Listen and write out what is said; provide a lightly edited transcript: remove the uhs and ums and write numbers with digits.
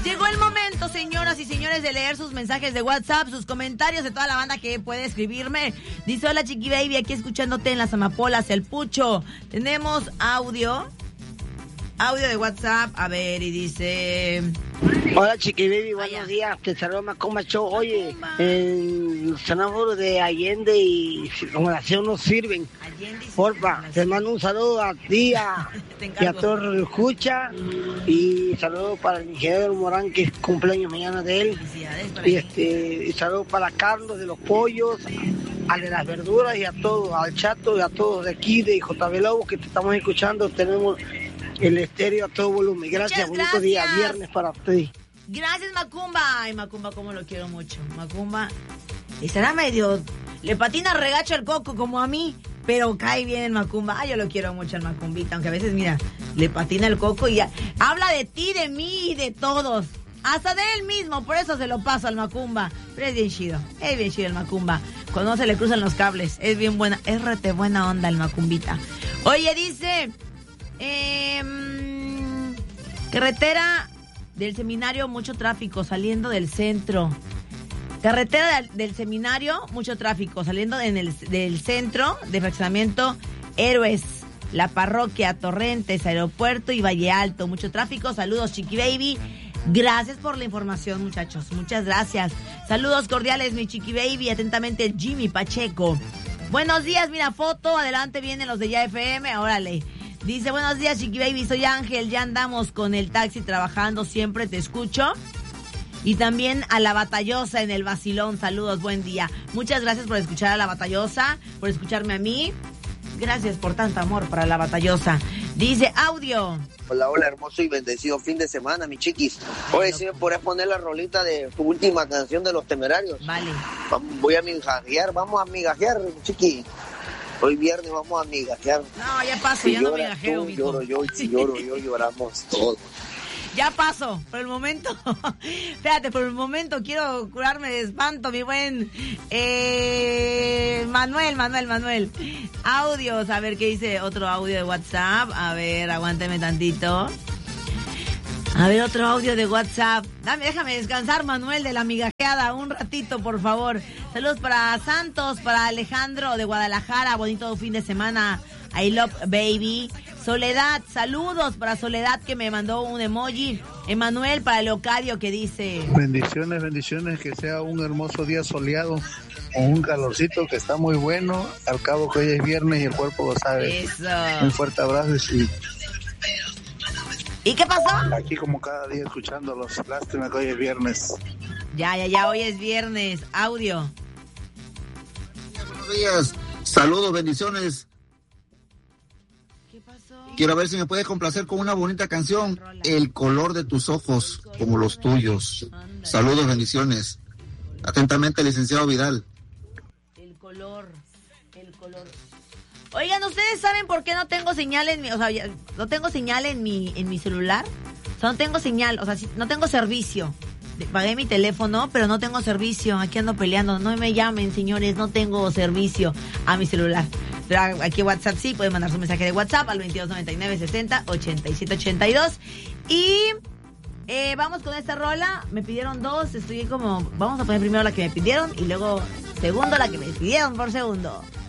Llegó el momento, señoras y señores, de leer sus mensajes de WhatsApp, sus comentarios de toda la banda que puede escribirme. Dice, hola Chiqui Baby, aquí escuchándote en las amapolas, el Pucho. Tenemos audio de WhatsApp, a ver, y dice... Hola Chiqui Baby, buenos días, te saludo Macumba Show. Oye, el semáforo de Allende y Circunvalación no sirven. Porfa, te mando un saludo a ti y a todos los que escuchan. Y saludo para el ingeniero Morán, que es cumpleaños mañana de él. Y saludo para Carlos de los pollos, al de las verduras y a todos, al Chato y a todos de aquí de JB Lobo que te estamos escuchando. Tenemos el estéreo a todo volumen. Gracias, bonito día, viernes para ti. Gracias, Macumba. Ay, Macumba, cómo lo quiero mucho. Macumba estará medio... Le patina regacho el coco como a mí, pero cae bien el Macumba. Ay, yo lo quiero mucho al Macumbita, aunque a veces, mira, le patina el coco y ya... Habla de ti, de mí y de todos. Hasta de él mismo, por eso se lo paso al Macumba. Pero es bien chido el Macumba. Cuando no se le cruzan los cables, es bien buena, es rete buena onda el Macumbita. Oye, dice... carretera del seminario, mucho tráfico saliendo del centro. Carretera del seminario, mucho tráfico saliendo del centro de fraccionamiento Héroes, la parroquia, Torrentes, Aeropuerto y Valle Alto. Mucho tráfico. Saludos, Chiqui Baby. Gracias por la información, muchachos. Muchas gracias. Saludos cordiales, mi Chiqui Baby. Atentamente, Jimmy Pacheco. Buenos días, mira, foto. Adelante vienen los de Ya FM. Órale. Dice, buenos días, Chiqui Baby, soy Ángel, ya andamos con el taxi trabajando, siempre te escucho. Y también a La Batallosa en el Vacilón, saludos, buen día. Muchas gracias por escuchar a La Batallosa, por escucharme a mí. Gracias por tanto amor para La Batallosa. Dice, audio. Hola, hola, hermoso y bendecido fin de semana, mi chiquis. Oye, si me podés poner la rolita de tu última canción de Los Temerarios. Vale. Voy a migajear, vamos a migajear, chiqui. Hoy viernes vamos a migajear. No, ya paso, si ya no migajeo, mijo. Lloro yo, y si lloro yo, lloramos todos. Ya paso, por el momento, espérate, por el momento quiero curarme de espanto, mi buen Manuel. Audios, a ver qué dice otro audio de WhatsApp, a ver, aguánteme tantito. A ver, otro audio de WhatsApp. Déjame descansar, Manuel, de la migajeada un ratito, por favor. Saludos para Santos, para Alejandro de Guadalajara, bonito fin de semana. I love baby. Soledad, saludos para Soledad que me mandó un emoji. Emanuel para Leocadio que dice... Bendiciones, que sea un hermoso día soleado, con un calorcito que está muy bueno. Al cabo que hoy es viernes y el cuerpo lo sabe. Eso. Un fuerte abrazo y... ¿Y qué pasó? Aquí como cada día escuchándolos. Lástima que hoy es viernes. Ya, hoy es viernes. Audio. Buenos días. Saludos, bendiciones. ¿Qué pasó? Quiero ver si me puedes complacer con una bonita canción. El color de tus ojos, como los tuyos. Saludos, bendiciones. Atentamente, licenciado Vidal. El color. Oigan, ¿ustedes saben por qué no tengo señal en mi... O sea, no tengo señal en mi celular? O sea, no tengo señal, o sea, no tengo servicio. Pagué mi teléfono, pero no tengo servicio. Aquí ando peleando. No me llamen, señores, no tengo servicio a mi celular. Pero aquí WhatsApp sí, pueden mandar su mensaje de WhatsApp al 2299-60-8782. Y vamos con esta rola. Me pidieron dos, estoy como... Vamos a poner primero la que me pidieron y luego segundo la que me pidieron por segundo.